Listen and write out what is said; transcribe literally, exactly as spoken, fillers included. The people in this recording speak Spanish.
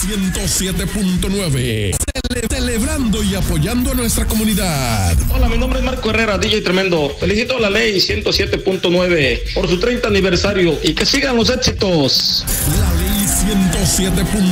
ciento siete punto nueve. Cele- celebrando y apoyando a nuestra comunidad. Hola, mi nombre es Marco Herrera, D J Tremendo. Felicito a la ley ciento siete punto nueve por su treinta aniversario y que sigan los éxitos. La ley ciento siete punto nueve.